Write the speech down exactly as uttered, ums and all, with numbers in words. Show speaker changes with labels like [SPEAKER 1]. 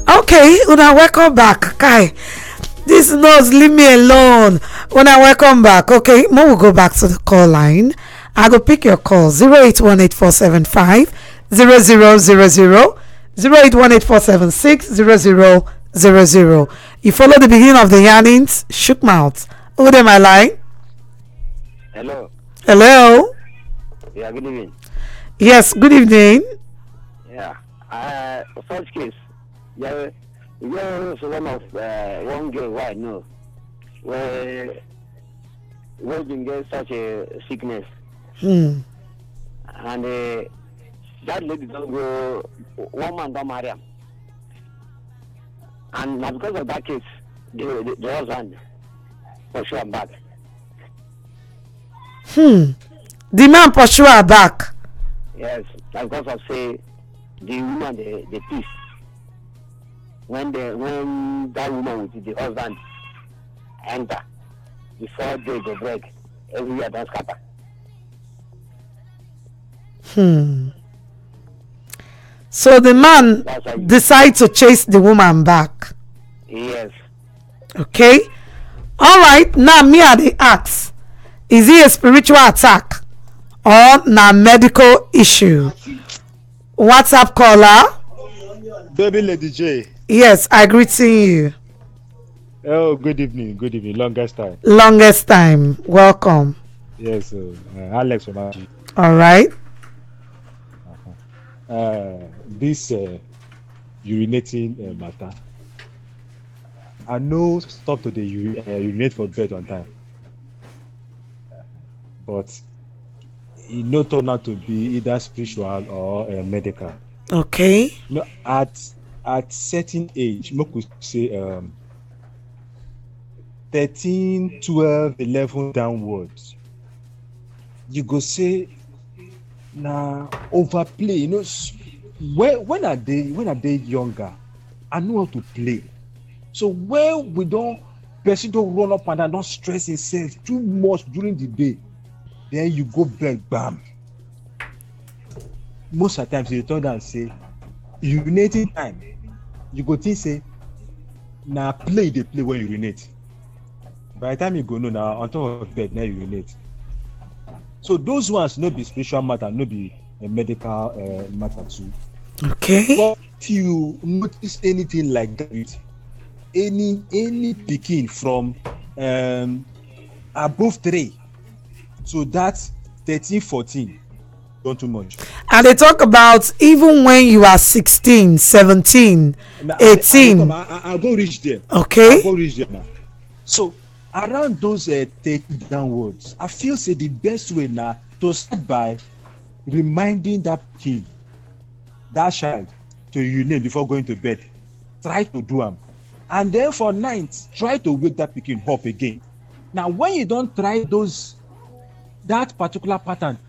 [SPEAKER 1] Okay, una welcome back. Kai, this nurse leave me alone. Una welcome back. Okay, we will go back to the call line. I go pick your call zero eight one eight four seven five zero zero zero zero zero eight one eight four seven six zero zero zero zero. You follow the beginning of the yarnings, shook mouth. Who am I line?
[SPEAKER 2] Hello.
[SPEAKER 1] Hello.
[SPEAKER 2] Yeah, good evening.
[SPEAKER 1] Yes, good evening.
[SPEAKER 2] Yeah. Uh, first case. Yeah, yeah, so one of uh, one girl who I know where where been get such a sickness,
[SPEAKER 1] Hmm.
[SPEAKER 2] and uh, that lady don't go. One man don't marry him, and now because of that case, the the, the husband for sure I'm back.
[SPEAKER 1] Hmm. The man pursue her back.
[SPEAKER 2] Yes, like because of say the woman the the thief. When the when that woman with the husband enter before they go break, everywhere don't scatter.
[SPEAKER 1] Hmm. So the man
[SPEAKER 2] That's why.
[SPEAKER 1] decide to chase the woman back.
[SPEAKER 2] Yes.
[SPEAKER 1] Okay. All right. Now me I dey ask, is it a spiritual attack or na medical issue? WhatsApp caller.
[SPEAKER 3] Baby Lady J.
[SPEAKER 1] Yes, I greeting you.
[SPEAKER 3] Oh, good evening. Good evening. Longest time.
[SPEAKER 1] Longest time. Welcome.
[SPEAKER 3] Yes, uh, uh, Alex from Aji.
[SPEAKER 1] All right.
[SPEAKER 3] Uh-huh. Uh, this uh, urinating uh, matter. I know stop to the uri- uh, urinate for bed on time, but it no turn out to be either spiritual or uh, medical.
[SPEAKER 1] Okay.
[SPEAKER 3] No, at at certain age, we could say um, thirteen, twelve, eleven downwards, you go say na overplay. You know, s- when when are they when are they younger? I know how to play. So when we don't person don't run up and down, don't stress himself too much during the day, then you go bed bam. Most of the times you turn down and say urinating time. You go think say na play dey play when you urinate. By the time you go know na on top of bed na you urinate. So those ones no be spiritual matter, no be a medical uh, matter too.
[SPEAKER 1] Okay.
[SPEAKER 3] But if you notice anything like that with any any pikin from um, above three, so that's thirteen, fourteen, don't too much.
[SPEAKER 1] And they talk about even when you are sixteen, seventeen,
[SPEAKER 3] Now, I, I, will
[SPEAKER 1] eighteen.
[SPEAKER 3] come, I, I- I'll go reach there. I'll
[SPEAKER 1] Okay.
[SPEAKER 3] go reach there now. So around those uh, thirty downwards, I feel say the best way now to start by reminding that kid, that child, to urinate before going to bed. Try to do am, and then for night, try to wake that pikin up again. Now, when you don't try those that particular pattern